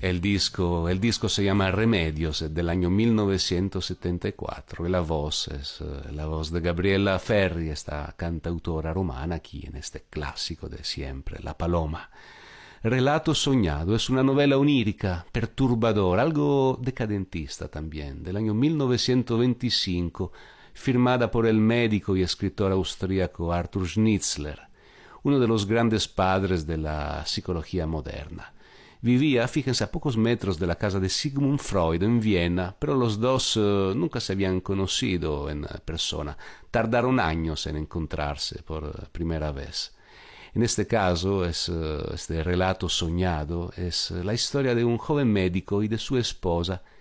El disco se llama Remedios, es del año 1974 y la voz es la voz de Gabriela Ferri, esta cantautora romana aquí en este clásico de siempre, La Paloma. Relato soñado es una novela onírica, perturbadora, algo decadentista también, del año 1925, firmada por el médico y escritor austríaco Arthur Schnitzler, uno de los grandes padres de la psicología moderna. Vivía, fíjense, a pocos metros de la casa de Sigmund Freud en Viena, pero los dos nunca se habían conocido en persona. Tardaron años en encontrarse por primera vez. En este caso, este relato soñado es la historia de un joven médico y de su esposa